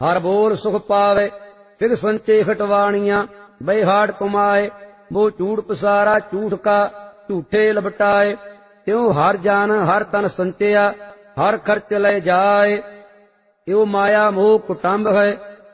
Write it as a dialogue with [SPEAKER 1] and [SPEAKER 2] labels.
[SPEAKER 1] हर बोल सुख पावे फिर संचे खटवाणियां बेहाड़ कमाए। वो झूठ पसारा झूठ का झूठे लपटाए। त्यों हर जान हर तन संचया हर खर्च ले जाए। यो माया मोह कुटुंब है